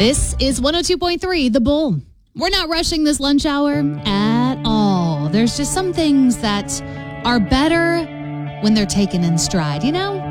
This is 102.3 The Bull. We're not rushing this lunch hour at all. There's just some things that are better when they're taken in stride, you know?